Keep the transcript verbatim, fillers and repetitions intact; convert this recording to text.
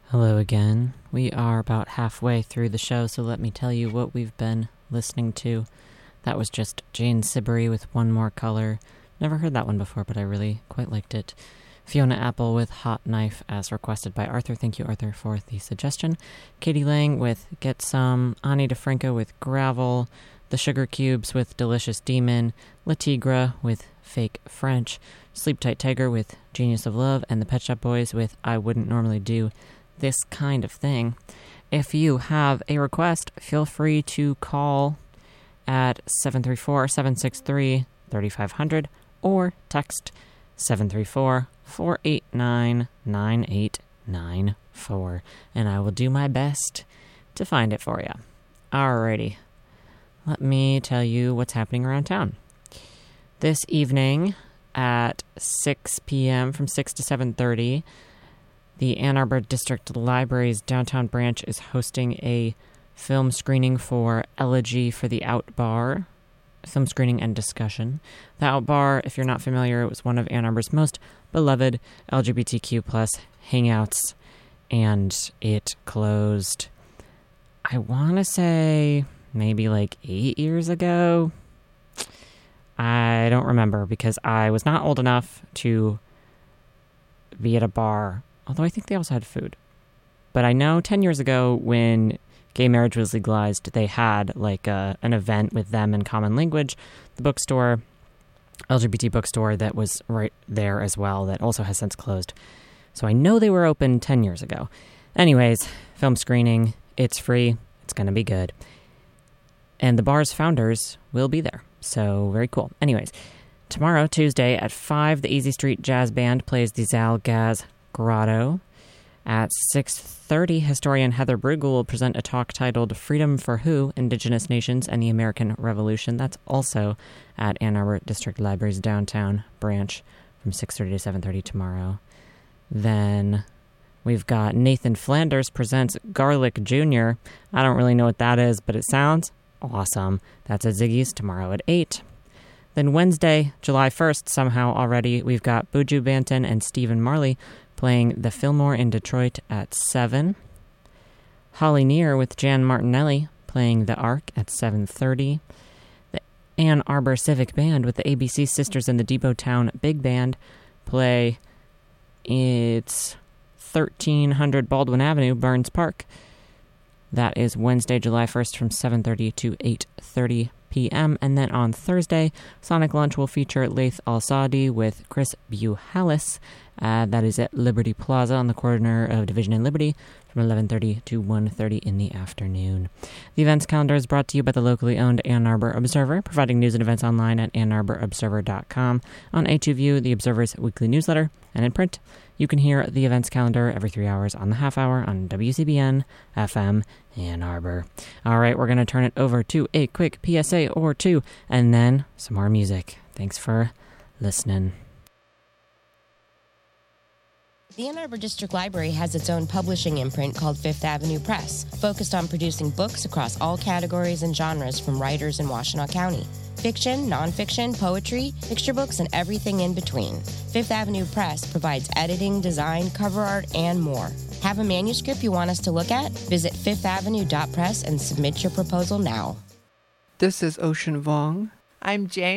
Hello again. We are about halfway through the show, so let me tell you what we've been listening to. That was just Jane Siberry with One More Color. Never heard that one before, but I really quite liked it. Fiona Apple with Hot Knife, as requested by Arthur. Thank you, Arthur, for the suggestion. Katie Lang with Get Some. Ani DeFranco with Gravel. The Sugar Cubes with Delicious Demon. La Tigre with Fake French. Sleep Tight Tiger with Genius of Love. And the Pet Shop Boys with I Wouldn't Normally Do This Kind of Thing. If you have a request, feel free to call at seven three four, seven six three, three five zero zero or text seven three four, four eight nine, nine eight nine four, and I will do my best to find it for you. Alrighty, let me tell you what's happening around town. This evening at six p.m. from six to seven thirty, the Ann Arbor District Library's downtown branch is hosting a film screening for Elegy for the Out Bar, film screening and discussion. The Out Bar, if you're not familiar, it was one of Ann Arbor's most beloved L G B T Q plus hangouts, and it closed, I want to say, maybe like eight years ago. I don't remember because I was not old enough to be at a bar, although I think they also had food. But I know ten years ago when gay marriage was legalized, they had like a, an event with them in Common Language, the bookstore, L G B T bookstore that was right there as well, that also has since closed. So I know they were open ten years ago. Anyways, film screening, it's free, it's going to be good. And the bar's founders will be there. So very cool. Anyways, tomorrow, Tuesday at five, the Easy Street Jazz Band plays the Zalgaz Grotto. At six thirty, historian Heather Brugel will present a talk titled Freedom for Who? Indigenous Nations and the American Revolution. That's also at Ann Arbor District Library's downtown branch from six thirty to seven thirty tomorrow. Then we've got Nathan Flanders presents Garlic Junior I don't really know what that is, but it sounds awesome. That's at Ziggy's tomorrow at eight. Then Wednesday, July first, somehow already, we've got Buju Banton and Stephen Marley playing the Fillmore in Detroit at seven. Holly Near with Jan Martinelli playing the Ark at seven thirty. The Ann Arbor Civic Band with the A B C Sisters and the Depot Town Big Band play it's thirteen hundred Baldwin Avenue, Burns Park. That is Wednesday, July first from seven thirty to eight thirty p.m. And then on Thursday, Sonic Lunch will feature Laith Al-Saadi with Chris Buhalis. Uh, that is at Liberty Plaza on the corner of Division and Liberty from eleven thirty to one thirty in the afternoon. The events calendar is brought to you by the locally owned Ann Arbor Observer, providing news and events online at ann arbor observer dot com, on A two View, the Observer's weekly newsletter, and in print. You can hear the events calendar every three hours on the half hour on W C B N F M Ann Arbor. All right, we're going to turn it over to a quick P S A or two, and then some more music. Thanks for listening. The Ann Arbor District Library has its own publishing imprint called Fifth Avenue Press, focused on producing books across all categories and genres from writers in Washtenaw County. Fiction, nonfiction, poetry, picture books, and everything in between. Fifth Avenue Press provides editing, design, cover art, and more. Have a manuscript you want us to look at? Visit fifth avenue dot press and submit your proposal now. This is Ocean Vuong. I'm Jane.